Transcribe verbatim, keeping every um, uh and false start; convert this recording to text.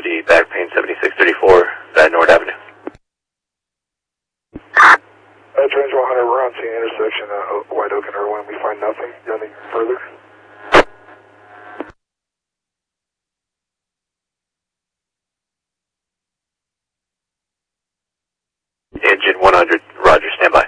see back pane seventy-six thirty-four, Van Nord Avenue. Uh, Trans one hundred, we're on scene intersection, uh, White Oak and Irwin. We find nothing. Nothing further. Engine one hundred, roger, stand by.